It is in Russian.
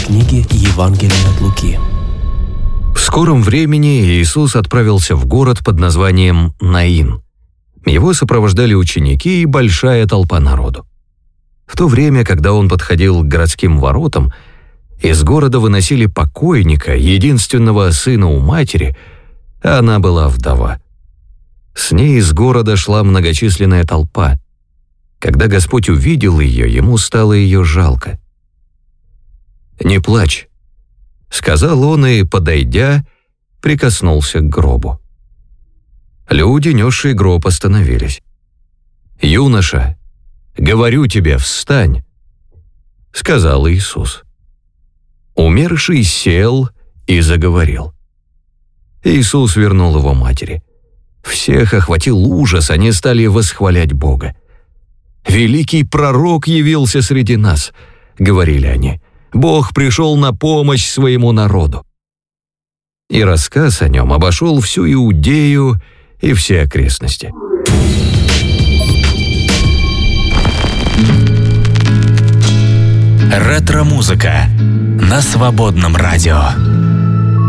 книги Евангелия от Луки. В скором времени Иисус отправился в город под названием Наин. Его сопровождали ученики и большая толпа народу. В то время, когда он подходил к городским воротам, из города выносили покойника, единственного сына у матери, а она была вдова. С ней из города шла многочисленная толпа. Когда Господь увидел ее, ему стало ее жалко. «Не плачь», — сказал он и, подойдя, прикоснулся к гробу. Люди, несшие гроб, остановились. «Юноша, говорю тебе, встань», — сказал Иисус. Умерший сел и заговорил. Иисус вернул его матери. Всех охватил ужас, они стали восхвалять Бога. «Великий пророк явился среди нас», — говорили они. «Бог пришел на помощь своему народу». И рассказ о нем обошел всю Иудею и все окрестности. Ретро-музыка на Свободном радио.